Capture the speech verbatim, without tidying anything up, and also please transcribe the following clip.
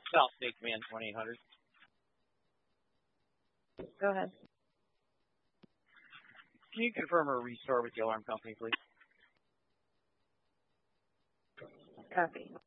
South State Command twenty-eight hundred. Go ahead. Can you confirm or restore with the alarm company, please? Copy.